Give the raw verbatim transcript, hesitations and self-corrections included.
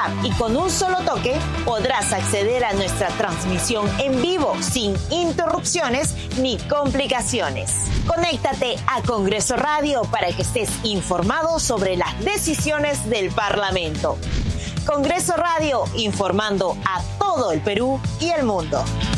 app y con un solo toque podrás acceder a nuestra transmisión en vivo sin interrupciones ni complicaciones. Conéctate a Congreso Radio para que estés informado sobre las decisiones del Parlamento. Congreso Radio, informando a todo el Perú y el mundo.